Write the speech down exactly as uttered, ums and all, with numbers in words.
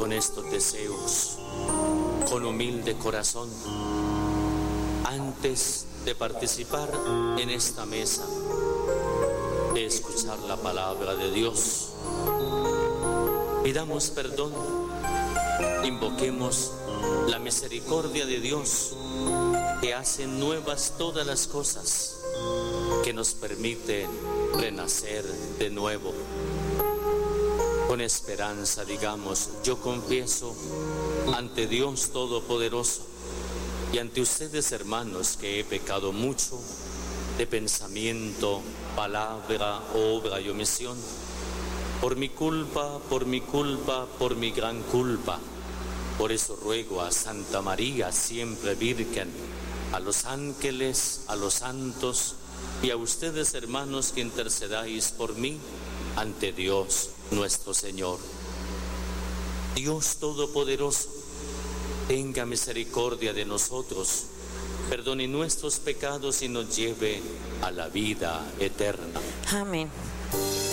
con estos deseos, con humilde corazón, antes de participar en esta mesa, de escuchar la palabra de Dios. Pidamos perdón, invoquemos la misericordia de Dios, que hace nuevas todas las cosas, que nos permite renacer de nuevo. Con esperanza digamos: yo confieso ante Dios Todopoderoso y ante ustedes, hermanos, que he pecado mucho de pensamiento, palabra, obra y omisión, por mi culpa, por mi culpa, por mi gran culpa. Por eso ruego a Santa María, siempre Virgen, a los ángeles, a los santos y a ustedes, hermanos, que intercedáis por mí ante Dios nuestro Señor. Dios Todopoderoso, tenga misericordia de nosotros, perdone nuestros pecados y nos lleve a la vida eterna. Amén.